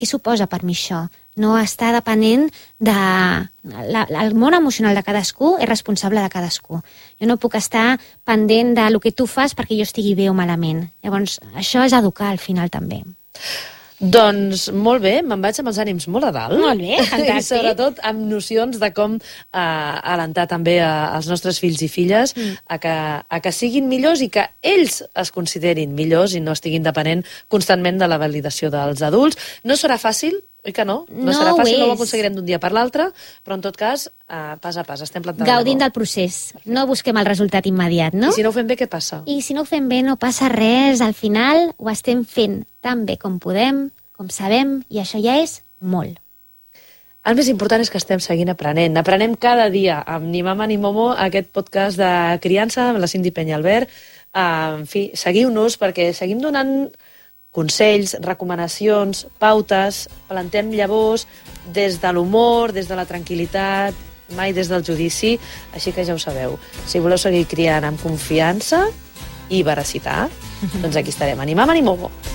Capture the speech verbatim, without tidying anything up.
què suposa per mi això? No està depenent de... La, el món emocional de cadascú és responsable de cadascú. Jo no puc estar pendent de lo que tu fas perquè jo estigui bé o malament. Llavors, això és educar al final també. Doncs molt bé, me'n vaig amb els ànims molt a dalt. Molt bé, fantàstic. I sobretot amb nocions de com eh, alentar també a, als nostres fills i filles mm. a, que, a que siguin millors i que ells es considerin millors i no estiguin depenent constantment de la validació dels adults. No serà fàcil, oi que no? No, no serà fàcil, no ho aconseguirem d'un dia per l'altre, però en tot cas, eh, pas a pas, estem plantant Gaudint del procés, no busquem el resultat immediat, no? I si no ho fem bé, què passa? I si no ho fem bé, no passa res, al final ho estem fent tan bé com podem, com sabem, i això ja és molt. El més important és que estem seguint aprenent. Aprenem cada dia amb Ni Mama ni Momo, aquest podcast de criança amb la Cindy Peñalver. Uh, en fi, seguiu-nos perquè seguim donant consells, recomanacions, pautes, plantem llavors des de l'humor, des de la tranquil·litat, mai des del judici, així que ja ho sabeu. Si voleu seguir criant amb confiança i veracitat, doncs aquí estarem. Ni Mama ni Momo.